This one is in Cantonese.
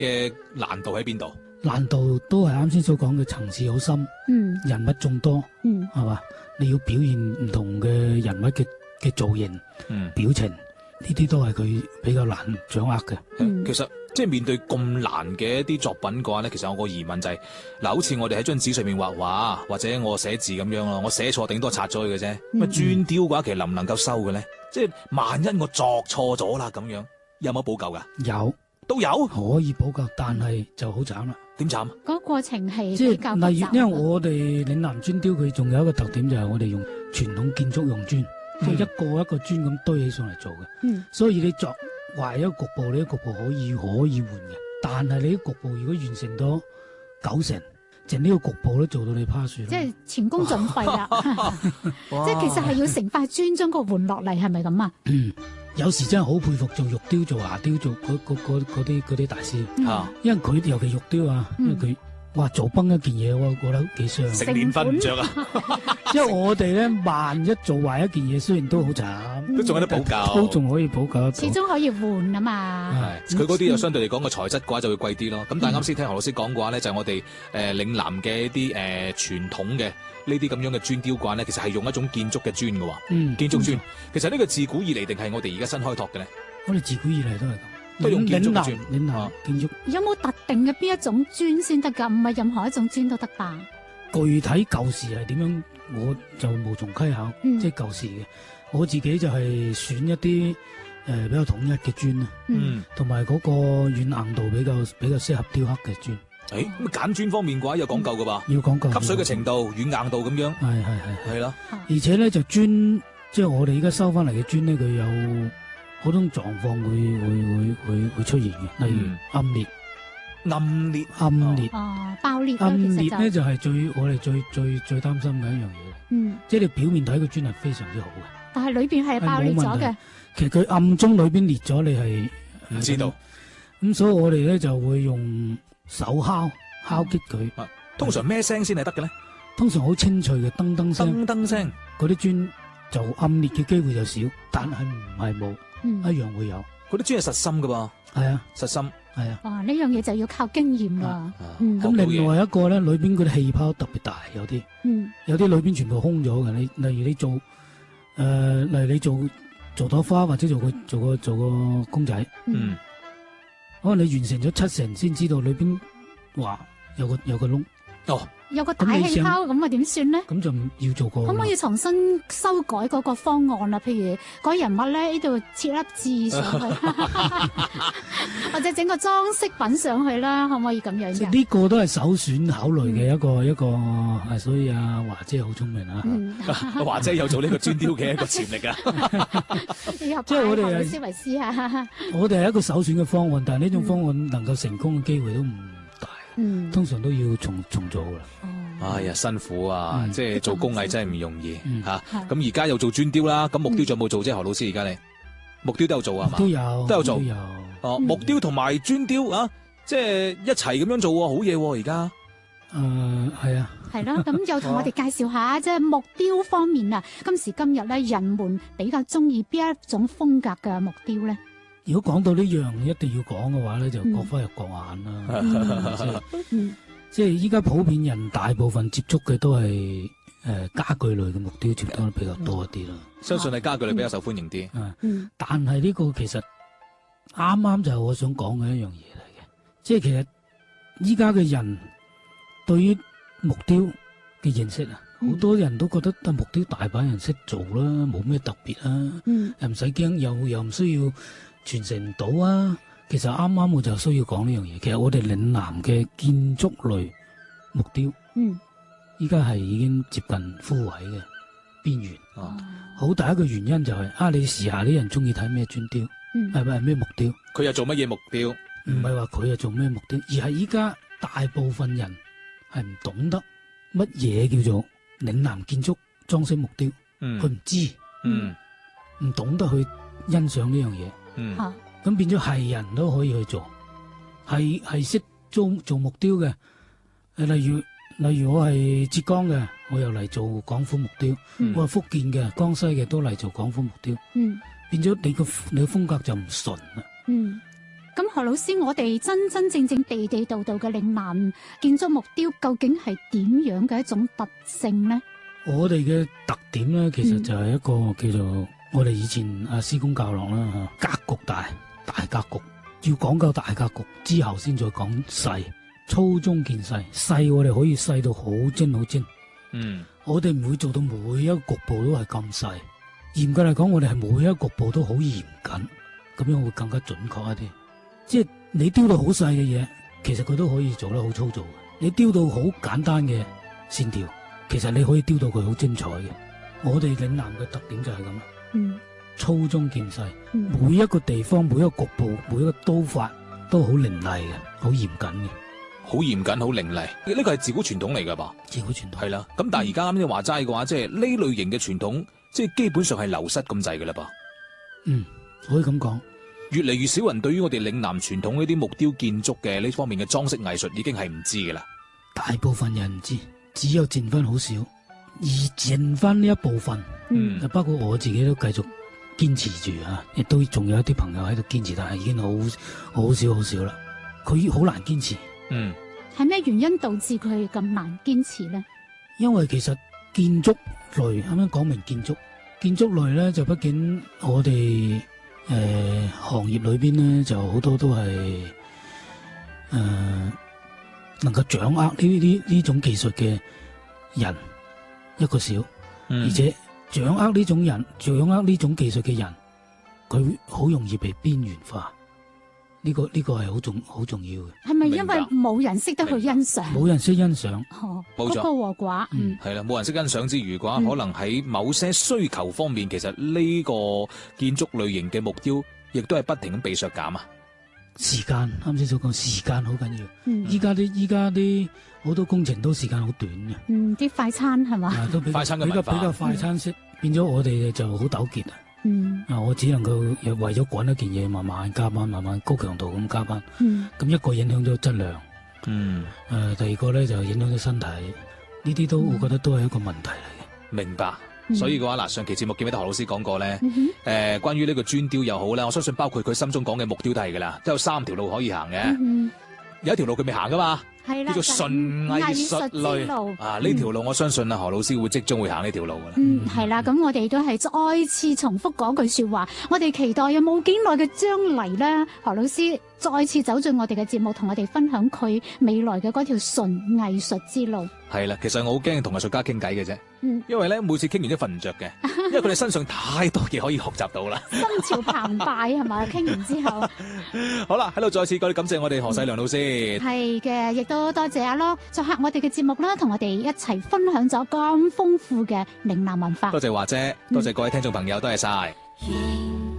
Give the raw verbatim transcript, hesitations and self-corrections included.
嘅難度喺邊度？ 難度都係啱先所講嘅層次好深， 嗯， 人物眾多， 嗯， 係嘛？你要表現唔同嘅人物嘅嘅造型、 嗯， 表情，呢啲都係佢比較難掌握嘅。 嗯、其實即係面對咁難嘅一啲作品嘅話咧，其實我個疑問就係、是、嗱，好似我哋喺張紙上面畫畫，或者我寫字咁樣咯，我寫錯頂多擦咗佢嘅啫。咁啊、嗯，磚雕嘅話，其實能唔能夠收嘅咧？即係萬一我作錯咗啦，咁樣有冇補救噶？ 有， 都有可以補救，但係就好慘啦。 點慘？ 嗰個過程係即比較係例如，因為我哋嶺南磚雕佢仲有一個特點就係我哋用傳統建築用磚，即係、嗯、一個一個磚咁堆起上嚟做嘅。嗯，所以你作畫一個局部，你啲局部可以可以換嘅，但係你啲局部如果完成咗九成，淨呢個局部都做到你趴樹。 即係前功盡廢啦。即係其實係要成塊磚將佢換落嚟，係咪咁啊？ 嗯。有時真係好佩服做玉雕、做牙雕、做嗰嗰嗰嗰啲嗰啲大師，嗯、因為佢尤其玉雕啊，嗯、因為佢哇做崩一件嘢，我覺得幾傷。 成年瞓唔着啊！ 因為我哋咧，萬一做壞一件嘢，雖然都好慘， 嗯、都仲有得補救， 都仲可以補救。 始終可以換啊嘛。 係佢嗰啲又相對嚟講個材質嘅話就會貴啲咯。咁、嗯、但係啱先聽何老師講嘅話咧，就係、是、我哋誒嶺南嘅一啲誒傳統嘅。呢啲咁樣嘅磚雕掛咧，其實係用一種建築嘅磚嘅喎，嗯、建築磚。嗯、其實呢個自古以嚟定係我哋而家新開拓嘅咧？ 我哋自古以嚟都係咁， 都用建築磚。 嶺南建築有冇特定嘅邊一種磚先得㗎？唔係任何一種磚都得吧？ 具體舊時係點樣，我就無從稽考。嗯、即係舊時嘅，我自己就係選一啲誒、呃、比較統一嘅磚啊，同埋嗰個軟硬度比較比較適合雕刻嘅磚。 誒，咁揀磚方面嘅話有講究噶噃， 要講究吸水嘅程度、軟硬度咁樣。 係係係係咯， 而且咧就磚，即係我哋而家收翻嚟嘅磚咧，佢有好多狀況會會會會會出現嘅，例如暗裂、 暗裂、 暗裂、 哦爆裂。 暗裂咧就係最我哋最最最擔心嘅一樣嘢。嗯，即係你表面睇個磚係非常之好嘅， 但係裏邊係爆裂咗嘅。 其實佢暗中裏邊裂咗，你係唔知道。 咁所以我哋咧就會用手敲敲擊佢， 啊，通常咩聲先係得嘅咧？ 通常好清脆嘅噔噔聲， 噔噔聲， 嗰啲磚就暗裂嘅機會就少，但係唔係冇， 嗯、 一樣會有。 嗰啲磚係實心噶噃， 係啊， 實心，係啊。哇，呢樣嘢就要靠經驗啦。 咁、嗯、另外一個咧，裏邊嗰啲氣泡特別大，有啲，嗯、有啲裏邊全部空咗嘅。你例如你做，誒、呃，例如你做做朵花或者做個做個做個公仔，嗯。可能你完成咗七成先知道裏邊話有個有個窿哦， 有個大氣泡咁啊，點算咧？ 咁就要做過。 可唔可以重新修改嗰個方案啊？譬如改人物咧，呢度切粒字上去，或者整個裝飾品上去啦，可唔可以咁樣？ 呢個都係首選考慮嘅一個、嗯、一個係，所以阿華姐好聰明啊！ 阿華、嗯、姐有做呢個磚雕嘅一個潛力啊！ 即係我哋係斯維斯啊！ 我哋係一個首選嘅方案，但係呢種方案能夠成功嘅機會都唔大，嗯、通常都要重重做噶啦。 哎呀，辛苦啊！嗯、即係做工藝真係唔容易吓。咁而家又做磚雕啦，咁木雕仲有冇做啫？何老師，而家你木雕都有做啊嘛？ 都有， 都有做。 都有哦，木雕同埋磚雕啊，即係一齊咁樣做，好嘢而家。 誒，係啊。 係咯，咁又同我哋介紹下即係木雕方面啊。今時今日咧，人們比較中意邊一種風格嘅木雕咧？ 如果講到呢樣一定要講嘅話咧，就各花入各眼啦。即係依家普遍人大部分接觸嘅都係誒、呃、家具類嘅木雕接觸得比較多一啲啦。 相信係家具類比較受歡迎啲。 嗯，嗯但係呢個其實啱啱就係我想講嘅一樣嘢嚟嘅，即係其實依家嘅人對於木雕嘅認識啊，好、嗯、多人都覺得木雕大把人識做啦，冇咩特別啊，嗯、又唔使驚，又又唔需要傳承唔到啊。其實啱啱我就需要講呢樣嘢。其實我哋嶺南嘅建築類木雕，嗯，依家係已經接近枯萎嘅邊緣。哦，好大一個原因就係、是、啊，你時下啲人中意睇咩磚雕，係咪係咩木雕？佢又做乜嘢木雕？ 唔係話佢又做咩木雕，而係依家大部分人係唔懂得乜嘢叫做嶺南建築裝飾木雕。嗯，佢唔知，嗯，唔懂得去欣賞呢樣嘢。嗯。啊咁變咗係人都可以去做，係係識做做木雕嘅。誒，例如例如我係浙江嘅，我又嚟做廣府木雕；嗯、我係福建嘅、江西嘅都嚟做廣府木雕。嗯，變咗你個你個風格就唔純啦。嗯， 咁何老師，我哋真真正正地地道道嘅嶺南建築木雕，究竟係點樣嘅一種特性呢？ 我哋嘅特點咧，其實就係一個叫做我哋以前阿施工教落啦嚇，格局大，大格局要講究大格局之後，先再講細，粗中見細。細我哋可以細到好精好精。 嗯， 我哋唔會做到每一個局部都係咁細。嚴格嚟講，我哋係每一個局部都好嚴謹，咁樣會更加準確一啲。即係你雕到好細嘅嘢，其實佢都可以做得好粗糙嘅。你雕到好簡單嘅線條，其實你可以雕到佢好精彩嘅。我哋嶺南嘅特點就係咁啦， 嗯， 粗中見細， 嗯， 每一個地方、每一個局部、每一個刀法都好凌厲嘅，好嚴謹嘅， 好嚴謹，好凌厲。呢個係自古傳統嚟噶噃， 自古傳統係啦。咁但係而家啱先話齋嘅話，即係呢類型嘅傳統，即係基本上係流失咁滯噶啦噃。 嗯，可以咁講。 越嚟越少人對於我哋嶺南傳統呢啲木雕建築嘅呢方面嘅裝飾藝術已經係唔知噶啦。 大部分人唔知，只有剩翻好少，而剩翻呢一部分， 嗯， 就包括我自己都繼續堅持住啊，亦都仲有一啲朋友喺度堅持，但係已經好好少好少啦。佢好難堅持， 嗯， 係咩原因導致佢咁難堅持呢？ 因為其實建築類啱啱講明建築，建築類咧就畢竟我哋。誒、呃，行業裏邊咧就好多都係誒、呃，能夠掌握呢啲呢種技術嘅人一個少， 嗯、 而且掌握呢種人、掌握呢種技術嘅人，佢好容易被邊緣化。呢、這個呢、這個係好重好重要嘅。 係咪因為冇人識得去欣賞？ 冇人識欣賞， 哦， 冇錯， 嗰個和寡，嗯， 係啦，冇人識欣賞之餘嘅話， 嗯、 可能喺某些需求方面，其實呢個建築類型嘅木雕，亦都係不停咁被削減啊。 時間啱先所講，時間好緊要。 嗯， 依家啲依家啲好多工程都時間好短嘅。 嗯，啲快餐係嘛？ 啊，都比較快餐嘅比較文化比較快餐式，嗯、變咗我哋就好糾結啊。 嗯， 啊，我只能夠為咗趕一件嘢，慢慢加班，慢慢高強度咁加班。 嗯， 咁一個影響咗質量， 嗯， 誒、呃，第二個咧就影響咗身體，呢啲都我覺得都係一個問題嚟嘅。 明白。所以嘅話嗱，上期節目記唔記得何老師講過咧？誒、 嗯呃，關於呢個磚雕又好咧，我相信包括佢心中講嘅木雕都係噶啦，都有三條路可以行嘅。 嗯、 有一條路佢未行噶嘛。 係啦， 叫做純藝術類路啊！呢條路我相信啊，何老師會即將會行呢條路噶啦。 嗯，係啦，咁我哋都係再次重複嗰句說話，我哋期待有冇幾耐嘅將嚟咧，何老師再次走進我哋嘅節目，同我哋分享佢未來嘅嗰條純藝術之路。 係啦，其實我好驚同藝術家傾偈嘅啫， 嗯， 因為咧每次傾完都瞓唔着嘅，因為佢哋身上太多嘢可以學習到啦。 心潮澎湃係咪？傾完之後， 好啦，喺度再次過嚟感謝我哋何世良老師。 係嘅，亦都多謝阿咯作客我哋嘅節目啦，同我哋一齊分享咗咁豐富嘅嶺南文化。 多謝華姐，多謝各位聽眾朋友，多謝晒。